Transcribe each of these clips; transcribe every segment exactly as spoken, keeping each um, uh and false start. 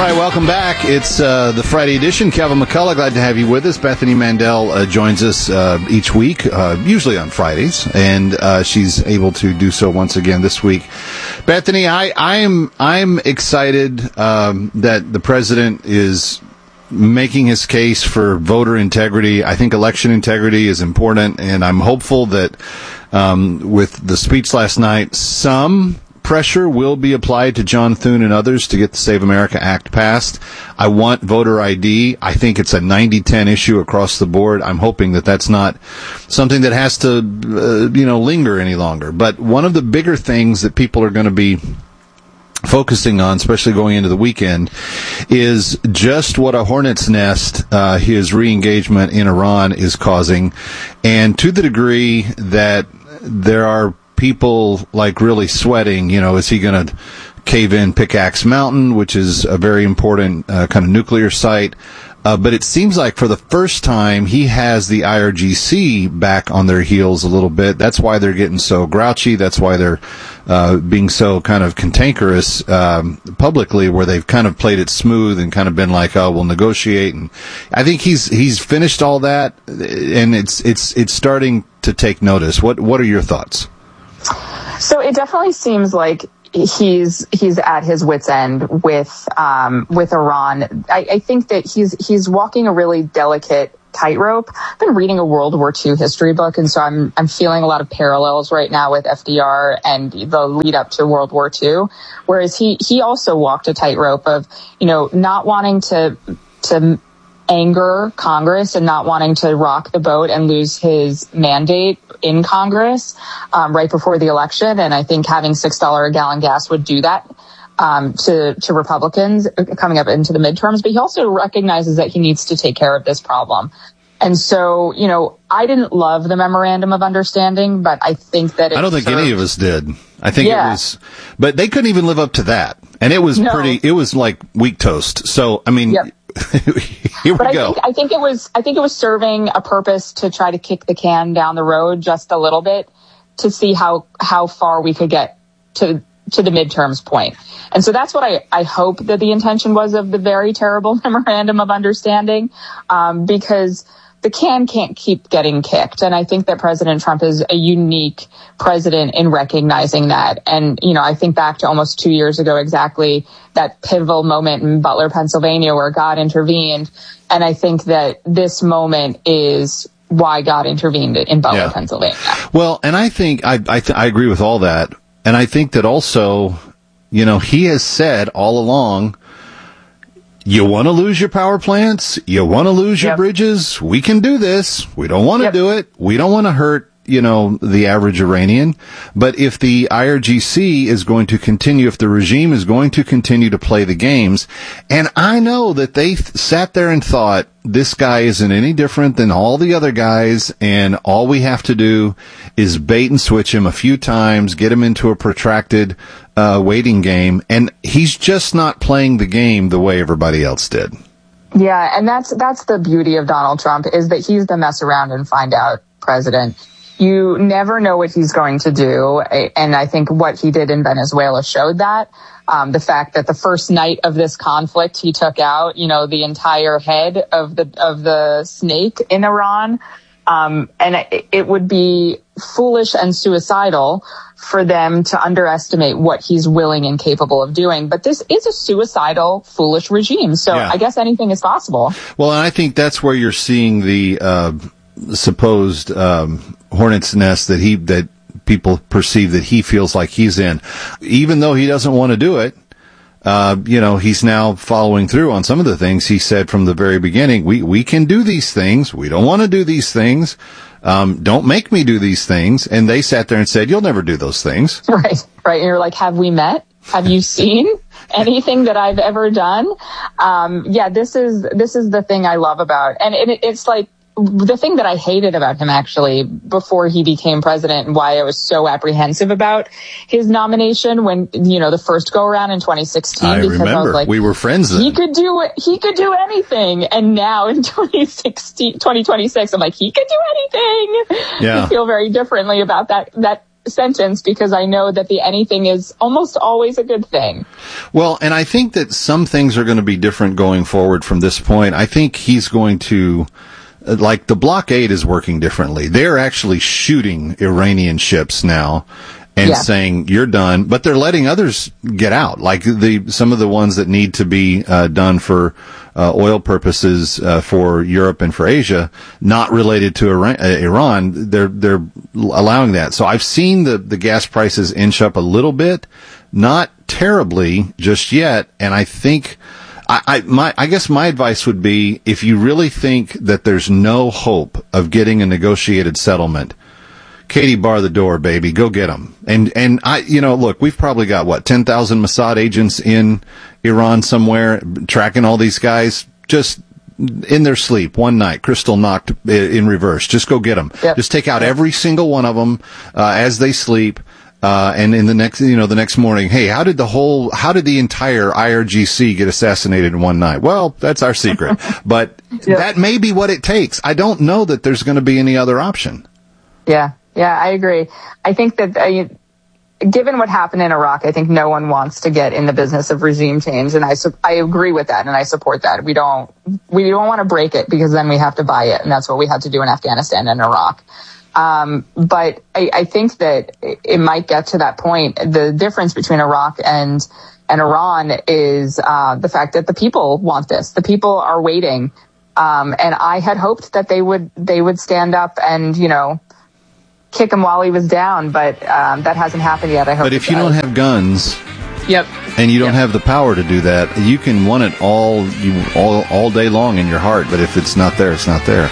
right, welcome back. It's uh, the Friday edition. Kevin McCullough, glad to have you with us. Bethany Mandel uh, joins us uh, each week, uh, usually on Fridays, and uh, she's able to do so once again this week. Bethany, I, I'm I'm excited um, that the president is making his case for voter integrity. I think election integrity is important, and I'm hopeful that um, with the speech last night, some pressure will be applied to John Thune and others to get the Save America Act passed. I want voter I D. I think it's a ninety ten issue across the board. I'm hoping that that's not something that has to, uh, you know, linger any longer. But one of the bigger things that people are going to be focusing on, especially going into the weekend, is just what a hornet's nest uh, his re-engagement in Iran is causing, and to the degree that there are people like really sweating, you know, is he going to cave in Pickaxe Mountain, which is a very important uh, kind of nuclear site? Uh, but it seems like for the first time he has the I R G C back on their heels a little bit. That's why they're getting so grouchy. That's why they're uh, being so kind of cantankerous um, publicly, where they've kind of played it smooth and kind of been like, "Oh, we'll negotiate." And I think he's he's finished all that, and it's it's it's starting to take notice. What what are your thoughts? So it definitely seems like he's he's at his wit's end with um, with Iran. I, I think that he's he's walking a really delicate tightrope. I've been reading a World War Two history book, and so I'm I'm feeling a lot of parallels right now with F D R and the lead up to World War Two. Whereas he he also walked a tightrope of, you know, not wanting to to anger Congress and not wanting to rock the boat and lose his mandate in Congress um, right before the election. And I think having six dollars a gallon gas would do that um, to, to Republicans coming up into the midterms. But he also recognizes that he needs to take care of this problem. And so, you know, I didn't love the memorandum of understanding, but I think that it I don't think served. any of us did. I think Yeah. it was, but they couldn't even live up to that. And it was No. pretty, it was like weak toast. So, I mean, Yep. here But we I go. think, I think it was, I think it was serving a purpose to try to kick the can down the road just a little bit to see how, how far we could get to, to the midterms point. And so that's what I, I hope that the intention was of the very terrible memorandum of understanding, um, because the can can't keep getting kicked. And I think that President Trump is a unique president in recognizing that. And, you know, I think back to almost two years ago, exactly that pivotal moment in Butler, Pennsylvania, where God intervened. And I think that this moment is why God intervened in Butler, Yeah. Pennsylvania. Well, and I think I I, th- I agree with all that, and I think that also, you know, he has said all along, you want to lose your power plants, you want to lose your Yep. bridges, we can do this. We don't want to Yep. do it. We don't want to hurt, you know, the average Iranian. But if the I R G C is going to continue, if the regime is going to continue to play the games, and I know that they th- sat there and thought, this guy isn't any different than all the other guys, and all we have to do is bait and switch him a few times, get him into a protracted uh, waiting game, and he's just not playing the game the way everybody else did. Yeah, and that's that's the beauty of Donald Trump, is that he's the mess around and find out president. You never know what he's going to do, and I think what he did in Venezuela showed that. Um, the fact that the first night of this conflict, he took out, you know, the entire head of the of the snake in Iran, um, and it, it would be foolish and suicidal for them to underestimate what he's willing and capable of doing. But this is a suicidal, foolish regime, so Yeah. I guess anything is possible. Well, and I think that's where you're seeing the uh, supposed um, hornet's nest that he that people perceive that he feels like he's in, even though he doesn't want to do it. Uh, you know, he's now following through on some of the things he said from the very beginning. We we can do these things. We don't want to do these things. Um, don't make me do these things. And they sat there and said, "You'll never do those things." Right, right. And you're like, have we met? Have you seen anything that I've ever done? Um, yeah, this is this is the thing I love about, and it, it's like the thing that I hated about him actually before he became president, and why I was so apprehensive about his nomination when, you know, the first go around in twenty sixteen. I because remember. I was like, we were friends then. He could do he could do anything, and now in twenty sixteen, twenty twenty-six, I'm like, he could do anything. Yeah. I feel very differently about that that sentence because I know that the anything is almost always a good thing. Well, and I think that some things are going to be different going forward from this point. I think he's going to, like, the blockade is working differently. They're actually shooting Iranian ships now and yeah. saying, you're done, but they're letting others get out, like the some of the ones that need to be uh, done for uh, oil purposes uh, for Europe and for Asia, not related to Iran, uh, Iran. They're they're allowing that. So I've seen the the gas prices inch up a little bit, not terribly just yet, and I think. I, I, my, I guess my advice would be, if you really think that there's no hope of getting a negotiated settlement, Katie, bar the door, baby. Go get them. And, and I, you know, look, we've probably got, what, ten thousand Mossad agents in Iran somewhere tracking all these guys just in their sleep one night, crystal knocked in reverse. Just go get them. Yep. Just take out every single one of them uh, as they sleep. Uh, and in the next, you know, the next morning, hey, how did the whole, how did the entire I R G C get assassinated in one night? Well, that's our secret. But yeah. that may be what it takes. I don't know that there's going to be any other option. Yeah, yeah, I agree. I think that, uh, given what happened in Iraq, I think no one wants to get in the business of regime change. And I, su- I agree with that and I support that. We don't, we don't want to break it because then we have to buy it. And that's what we had to do in Afghanistan and Iraq. Um, but I, I think that it might get to that point. The difference between Iraq and, and Iran is, uh, the fact that the people want this. The people are waiting. Um, and I had hoped that they would, they would stand up and, you know, kick him while he was down, but, um, that hasn't happened yet. I hope. But if you don't have guns. Yep. And you don't yep. have the power to do that, you can want it all, you, all, all day long in your heart. But if it's not there, it's not there.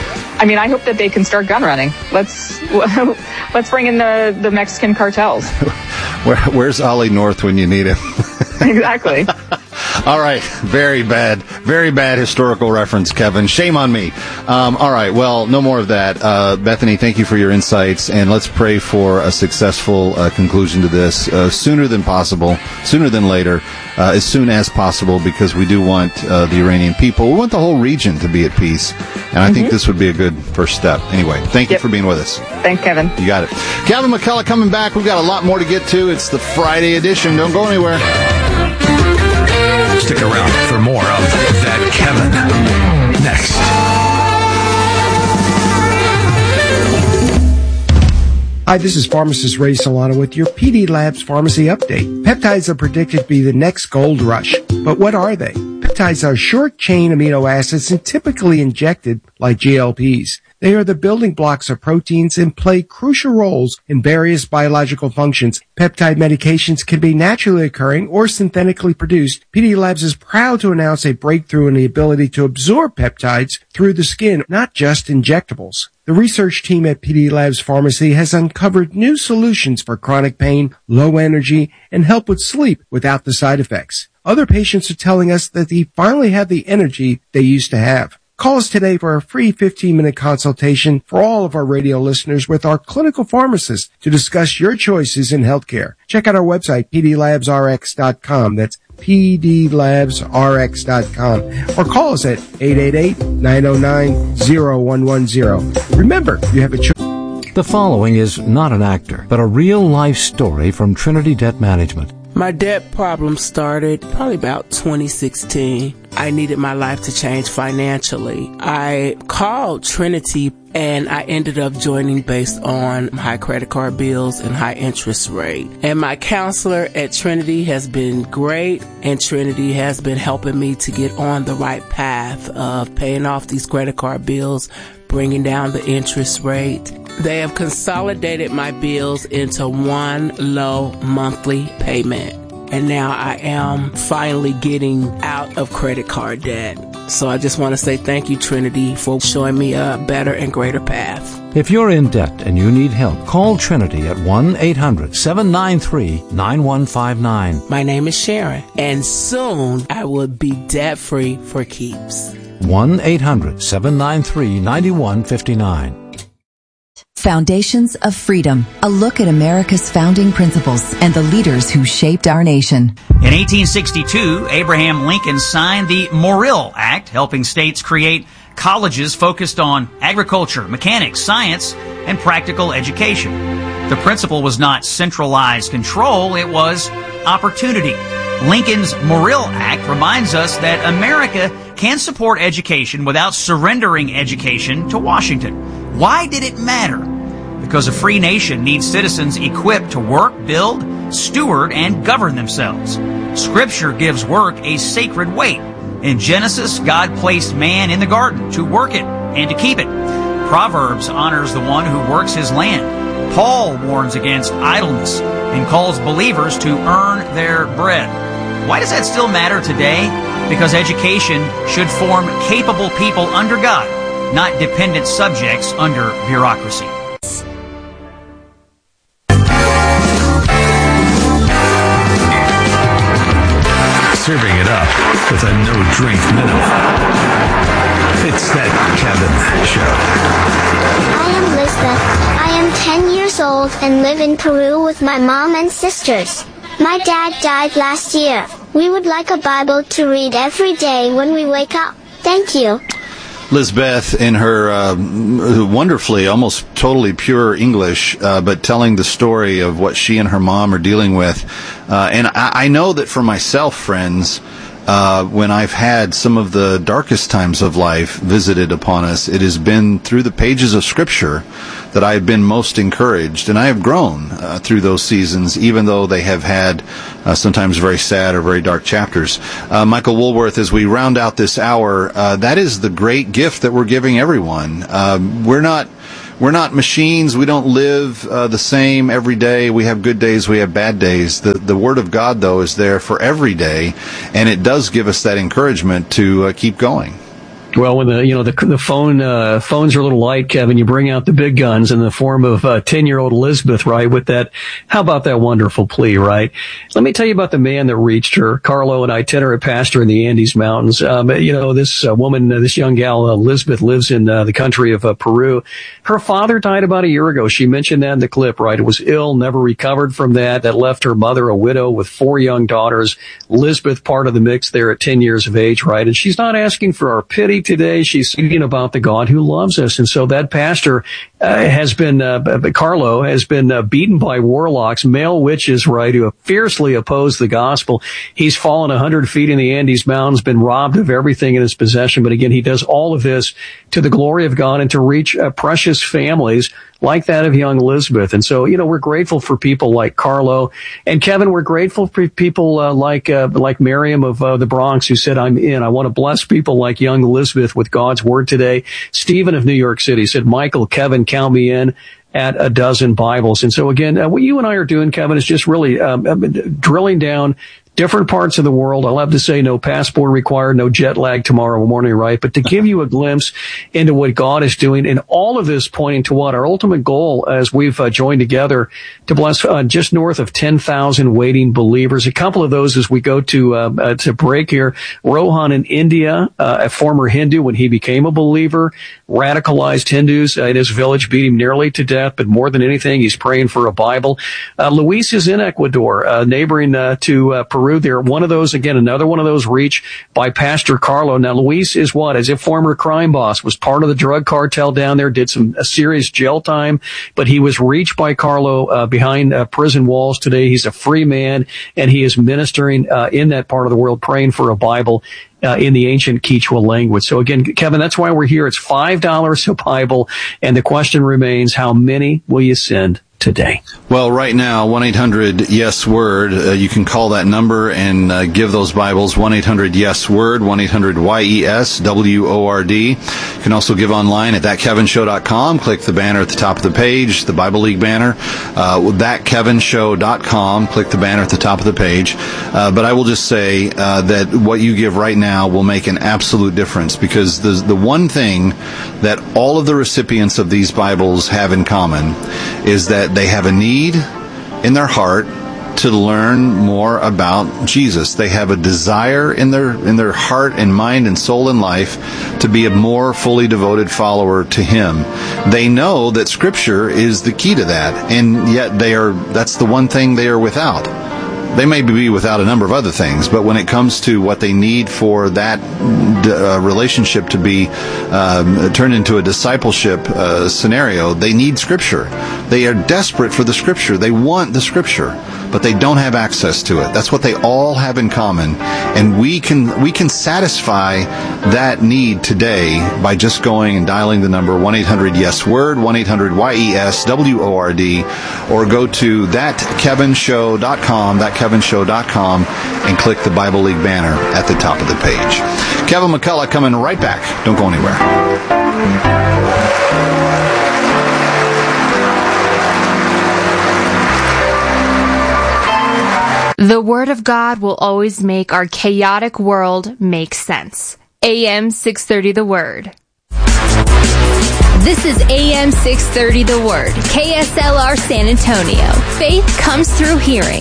I mean, I hope that they can start gun running. Let's let's bring in the, the Mexican cartels. Where, where's Ollie North when you need him? Exactly. All right. Very bad. Very bad historical reference, Kevin. Shame on me. Um, all right. Well, no more of that. Uh, Bethany, thank you for your insights, and let's pray for a successful uh, conclusion to this uh, sooner than possible, sooner than later, uh, as soon as possible, because we do want uh, the Iranian people, we want the whole region to be at peace, and I mm-hmm. think this would be a good first step. Anyway, thank yep. you for being with us. Thanks, Kevin. You got it. Kevin McCullough coming back. We've got a lot more to get to. It's the Friday edition. Don't go anywhere. Stick around for more of That Kevin. Next. Hi, this is pharmacist Ray Solano with your P D Labs Pharmacy Update. Peptides are predicted to be the next gold rush. But what are they? Peptides are short-chain amino acids and typically injected like G L Ps. They are the building blocks of proteins and play crucial roles in various biological functions. Peptide medications can be naturally occurring or synthetically produced. P D Labs is proud to announce a breakthrough in the ability to absorb peptides through the skin, not just injectables. The research team at P D Labs Pharmacy has uncovered new solutions for chronic pain, low energy, and help with sleep without the side effects. Other patients are telling us that they finally have the energy they used to have. Call us today for a free fifteen-minute consultation for all of our radio listeners with our clinical pharmacist to discuss your choices in healthcare. Check out our website, p d labs r x dot com. That's p d labs r x dot com. Or call us at eight eight eight, nine oh nine, oh one one oh. Remember, you have a choice. The following is not an actor, but a real-life story from Trinity Debt Management. My debt problem started probably about twenty sixteen. I needed my life to change financially. I called Trinity and I ended up joining based on high credit card bills and high interest rate. And my counselor at Trinity has been great, and Trinity has been helping me to get on the right path of paying off these credit card bills, bringing down the interest rate. They have consolidated my bills into one low monthly payment. And now I am finally getting out of credit card debt. So I just want to say thank you, Trinity, for showing me a better and greater path. If you're in debt and you need help, call Trinity at one eight hundred, seven nine three, nine one five nine. My name is Sharon, and soon I will be debt-free for keeps. one eight hundred, seven nine three, nine one five nine. Foundations of Freedom, a look at America's founding principles and the leaders who shaped our nation. In eighteen sixty-two, Abraham Lincoln signed the Morrill Act, helping states create colleges focused on agriculture, mechanics, science, and practical education. The principle was not centralized control, it was opportunity. Lincoln's Morrill Act reminds us that America can support education without surrendering education to Washington. Why did it matter? Because a free nation needs citizens equipped to work, build, steward, and govern themselves. Scripture gives work a sacred weight. In Genesis, God placed man in the garden to work it and to keep it. Proverbs honors the one who works his land. Paul warns against idleness and calls believers to earn their bread. Why does that still matter today? Because education should form capable people under God, not dependent subjects under bureaucracy. Serving it up with a no-drink minimum. It's that Kevin Show. I am Lisbeth. I am ten years old and live in Peru with my mom and sisters. My dad died last year. We would like a Bible to read every day when we wake up. Thank you. Lisbeth, in her uh, wonderfully, almost totally pure English, uh, but telling the story of what she and her mom are dealing with. Uh, and I, I know that for myself, friends, uh, when I've had some of the darkest times of life visited upon us, it has been through the pages of Scripture that I have been most encouraged. And I have grown uh, through those seasons, even though they have had uh, sometimes very sad or very dark chapters. Uh, Michael Woolworth, as we round out this hour, uh, that is the great gift that we're giving everyone. Um, we're not We're not machines. We don't live uh, the same every day. We have good days. We have bad days. The the Word of God, though, is there for every day, and it does give us that encouragement to uh, keep going. Well, when the you know the the phone uh, phones are a little light, Kevin, you bring out the big guns in the form of uh, ten year old Elizabeth, right? With that, how about that wonderful plea, right? Let me tell you about the man that reached her. Carlo, an itinerant pastor in the Andes Mountains. Um, you know, this uh, woman, uh, this young gal, Elizabeth, lives in uh, the country of uh, Peru. Her father died about a year ago. She mentioned that in the clip, right? It was ill, never recovered from that. That left her mother a widow with four young daughters. Elizabeth, part of the mix there at ten years of age, right? And she's not asking for our pity today. She's speaking about the God who loves us. And so that pastor uh, has been, uh, Carlo has been uh, beaten by warlocks, male witches, right, who have fiercely opposed the gospel. He's fallen a hundred feet in the Andes Mountains, been robbed of everything in his possession. But again, he does all of this to the glory of God and to reach uh, precious families like that of young Elizabeth. And so, you know, we're grateful for people like Carlo. And Kevin, we're grateful for people uh, like uh, like Miriam of uh, the Bronx, who said, I'm in. I want to bless people like young Elizabeth with God's word today. Stephen of New York City said, Michael, Kevin, count me in at a dozen Bibles. And so, again, uh, what you and I are doing, Kevin, is just really um, drilling down different parts of the world. I love to say no passport required, no jet lag tomorrow morning, right? But to give you a glimpse into what God is doing, and all of this pointing to what our ultimate goal as we've uh, joined together to bless uh, just north of ten thousand waiting believers. A couple of those as we go to uh, uh, to break here. Rohan in India, uh, a former Hindu, when he became a believer, radicalized Hindus uh, in his village, beat him nearly to death, but more than anything, he's praying for a Bible. Uh, Luis is in Ecuador, uh, neighboring uh, to uh, Peru. They're one of those, again, another one of those reached by Pastor Carlo. Now, Luis is what? As a former crime boss, was part of the drug cartel down there, did some a serious jail time, but he was reached by Carlo uh, behind uh, prison walls today. He's a free man, and he is ministering uh, in that part of the world, praying for a Bible Uh, in the ancient Quechua language. So again, Kevin, that's why we're here. It's five dollars a Bible, and the question remains, how many will you send today? Well, right now, one eight hundred yes word. Uh, you can call that number and uh, give those Bibles. one eight hundred yes word, one eight hundred Y E S W O R D. You can also give online at that kevin show dot com. Click the banner at the top of the page, the Bible League banner. Uh, that kevin show dot com. Click the banner at the top of the page. Uh, but I will just say uh, that what you give right now will make an absolute difference, because the the one thing that all of the recipients of these Bibles have in common is that they have a need in their heart to learn more about Jesus. They have a desire in their in their heart and mind and soul and life to be a more fully devoted follower to Him. They know that Scripture is the key to that, and yet they are that's the one thing they are without. They may be without a number of other things, but when it comes to what they need for that uh, relationship to be um, turned into a discipleship uh, scenario, they need Scripture. They are desperate for the Scripture. They want the Scripture, but they don't have access to it. That's what they all have in common, and we can we can satisfy that need today by just going and dialing the number one eight hundred yes word, one eight hundred Y E S W O R D, or go to that kevin show dot com, that kevin show dot com, and click the Bible League banner at the top of the page. Kevin McCullough coming right back. Don't go anywhere. The Word of God will always make our chaotic world make sense. A M six thirty The Word. This is A M six thirty The Word, K S L R San Antonio. Faith comes through hearing.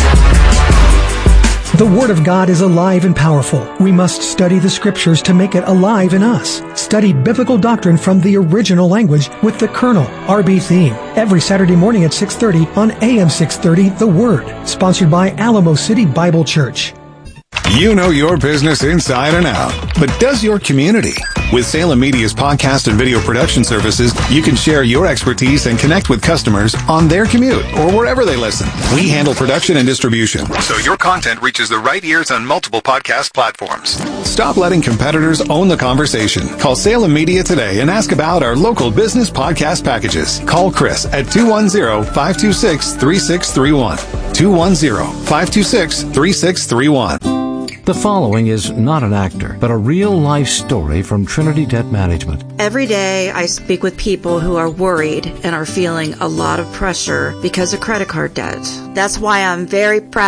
The Word of God is alive and powerful. We must study the Scriptures to make it alive in us. Study biblical doctrine from the original language with the Kernel, R B Theme, every Saturday morning at six thirty on A M six thirty The Word, sponsored by Alamo City Bible Church. You know your business inside and out, but does your community? With Salem Media's podcast and video production services, you can share your expertise and connect with customers on their commute or wherever they listen. We handle production and distribution, so your content reaches the right ears on multiple podcast platforms. Stop letting competitors own the conversation. Call Salem Media today and ask about our local business podcast packages. Call Chris at two one zero, five two six, three six three one. two one zero, five two six, three six three one. The following is not an actor, but a real-life story from Trinity Debt Management. Every day I speak with people who are worried and are feeling a lot of pressure because of credit card debt. That's why I'm very proud